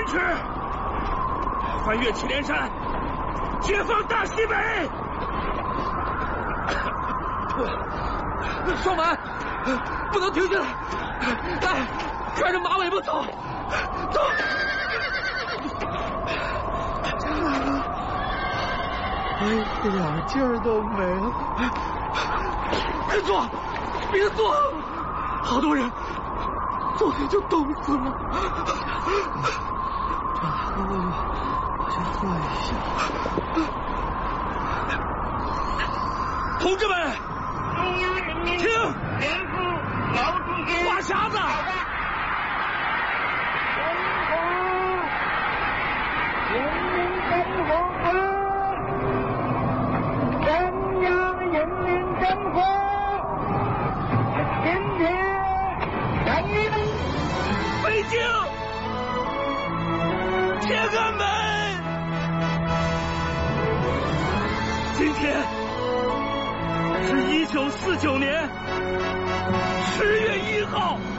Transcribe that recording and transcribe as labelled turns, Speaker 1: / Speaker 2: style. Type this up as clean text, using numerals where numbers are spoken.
Speaker 1: 志，翻越祁连山，解放大西北。
Speaker 2: 双满，不能停下来！来，看着马尾巴走，走！
Speaker 3: 一点劲儿都没了。
Speaker 2: 别坐，别坐！好多人昨天就冻死了。
Speaker 3: 这个我去坐一下。
Speaker 1: 同志们，听，话匣子。北京，天安门，今天是1949年10月1号。